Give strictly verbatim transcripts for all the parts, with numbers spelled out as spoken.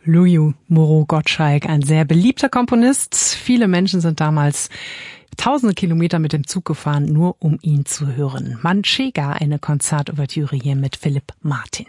Louis Moreau Gottschalk, ein sehr beliebter Komponist. Viele Menschen sind damals tausende Kilometer mit dem Zug gefahren, nur um ihn zu hören. Manchega, eine Konzertouvertüre hier mit Philipp Martin.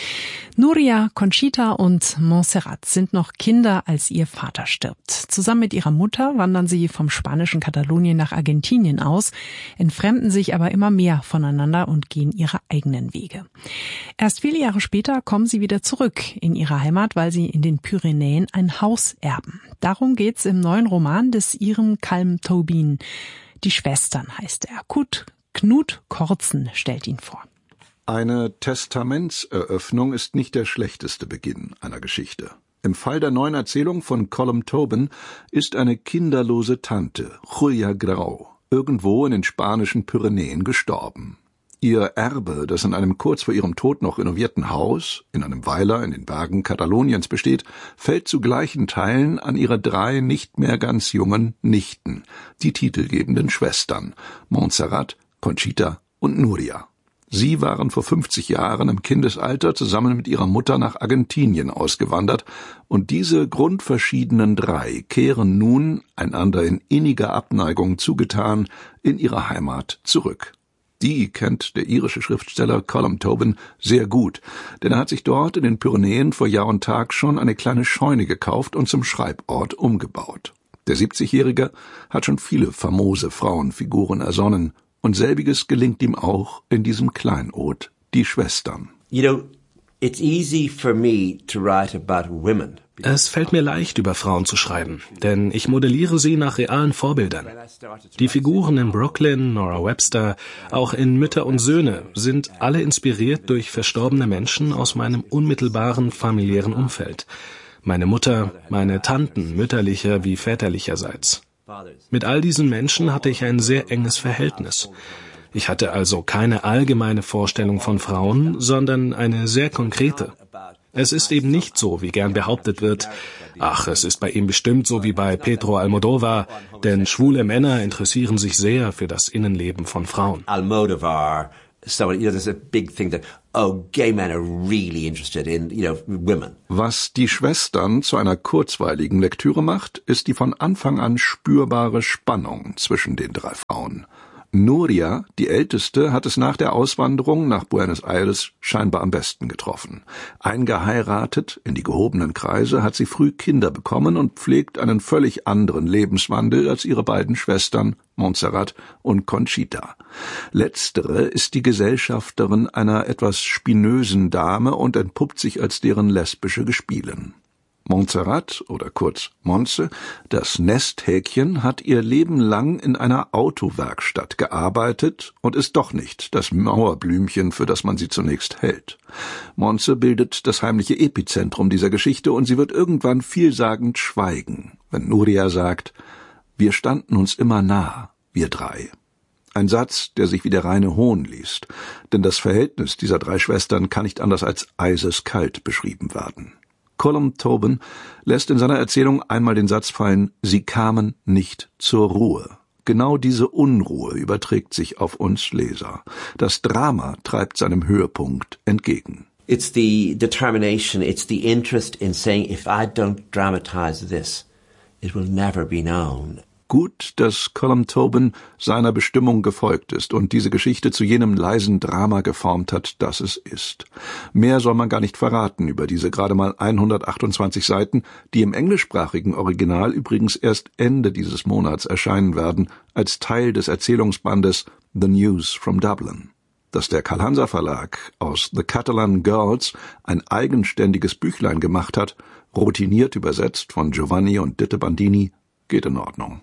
Núria, Conchita und Montserrat sind noch Kinder, als ihr Vater stirbt. Zusammen mit ihrer Mutter wandern sie vom spanischen Katalonien nach Argentinien aus, entfremden sich aber immer mehr voneinander und gehen ihre eigenen Wege. Erst viele Jahre später kommen sie wieder zurück in ihre Heimat, weil sie in den Pyrenäen ein Haus erben. Darum geht's im neuen Roman des Iren Colm Tóibín. Die Schwestern heißt er. Knut, Knut Kortzen stellt ihn vor. Eine Testamentseröffnung ist nicht der schlechteste Beginn einer Geschichte. Im Fall der neuen Erzählung von Colm Tóibín ist eine kinderlose Tante, Julia Grau, irgendwo in den spanischen Pyrenäen gestorben. Ihr Erbe, das in einem kurz vor ihrem Tod noch renovierten Haus, in einem Weiler in den Bergen Kataloniens besteht, fällt zu gleichen Teilen an ihre drei nicht mehr ganz jungen Nichten, die titelgebenden Schwestern, Montserrat, Conchita und Núria. Sie waren vor fünfzig Jahren im Kindesalter zusammen mit ihrer Mutter nach Argentinien ausgewandert, und diese grundverschiedenen drei kehren nun, einander in inniger Abneigung zugetan, in ihre Heimat zurück. Die kennt der irische Schriftsteller Colm Tóibín sehr gut, denn er hat sich dort in den Pyrenäen vor Jahr und Tag schon eine kleine Scheune gekauft und zum Schreibort umgebaut. Der siebzigjährige hat schon viele famose Frauenfiguren ersonnen, und selbiges gelingt ihm auch in diesem Kleinod, die Schwestern. You know, it's easy for me to write about women. Es fällt mir leicht, über Frauen zu schreiben, denn ich modelliere sie nach realen Vorbildern. Die Figuren in Brooklyn, Nora Webster, auch in Mütter und Söhne sind alle inspiriert durch verstorbene Menschen aus meinem unmittelbaren familiären Umfeld. Meine Mutter, meine Tanten, mütterlicher wie väterlicherseits. Mit all diesen Menschen hatte ich ein sehr enges Verhältnis. Ich hatte also keine allgemeine Vorstellung von Frauen, sondern eine sehr konkrete. Es ist eben nicht so, wie gern behauptet wird, ach, es ist bei ihm bestimmt so wie bei Pedro Almodóvar, denn schwule Männer interessieren sich sehr für das Innenleben von Frauen. Almodóvar, so, you know, there's a big thing that, oh, gay men are really interested in, you know, women. Was die Schwestern zu einer kurzweiligen Lektüre macht, ist die von Anfang an spürbare Spannung zwischen den drei Frauen. Núria, die Älteste, hat es nach der Auswanderung nach Buenos Aires scheinbar am besten getroffen. Eingeheiratet in die gehobenen Kreise, hat sie früh Kinder bekommen und pflegt einen völlig anderen Lebenswandel als ihre beiden Schwestern Montserrat und Conchita. Letztere ist die Gesellschafterin einer etwas spinösen Dame und entpuppt sich als deren lesbische Gespielin. Montserrat, oder kurz Monse, das Nesthäkchen, hat ihr Leben lang in einer Autowerkstatt gearbeitet und ist doch nicht das Mauerblümchen, für das man sie zunächst hält. Monse bildet das heimliche Epizentrum dieser Geschichte, und sie wird irgendwann vielsagend schweigen, wenn Núria sagt: Wir standen uns immer nah, wir drei. Ein Satz, der sich wie der reine Hohn liest, denn das Verhältnis dieser drei Schwestern kann nicht anders als eiseskalt beschrieben werden. Colm Tóibín lässt in seiner Erzählung einmal den Satz fallen: Sie kamen nicht zur Ruhe. Genau diese Unruhe überträgt sich auf uns Leser. Das Drama treibt seinem Höhepunkt entgegen. It's the determination, it's the interest in saying, if I don't dramatize this, it will never be known. Gut, dass Colm Tóibín seiner Bestimmung gefolgt ist und diese Geschichte zu jenem leisen Drama geformt hat, das es ist. Mehr soll man gar nicht verraten über diese gerade mal hundertachtundzwanzig Seiten, die im englischsprachigen Original übrigens erst Ende dieses Monats erscheinen werden, als Teil des Erzählungsbandes The News from Dublin. Dass der Carl-Hanser Verlag aus The Catalan Girls ein eigenständiges Büchlein gemacht hat, routiniert übersetzt von Giovanni und Ditte Bandini, geht in Ordnung.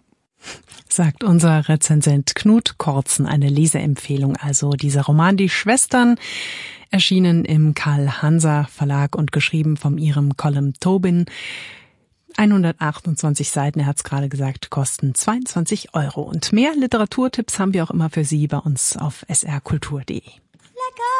Sagt unser Rezensent Knut Kortzen, eine Leseempfehlung. Also dieser Roman Die Schwestern, erschienen im Carl-Hanser Verlag und geschrieben vom Iren Colm Tóibín. hundertachtundzwanzig Seiten, er hat es gerade gesagt, kosten zweiundzwanzig Euro. Und mehr Literaturtipps haben wir auch immer für Sie bei uns auf s r kultur punkt d e.